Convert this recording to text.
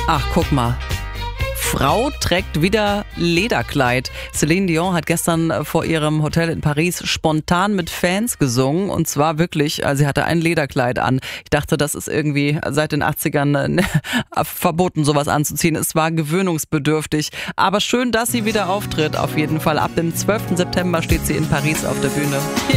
Ach, guck mal. Frau trägt wieder Lederkleid. Celine Dion hat gestern vor ihrem Hotel in Paris spontan mit Fans gesungen. Und zwar wirklich, also sie hatte ein Lederkleid an. Ich dachte, das ist irgendwie seit den 80ern verboten, sowas anzuziehen. Es war gewöhnungsbedürftig. Aber schön, dass sie wieder auftritt, auf jeden Fall. Ab dem 12. September steht sie in Paris auf der Bühne.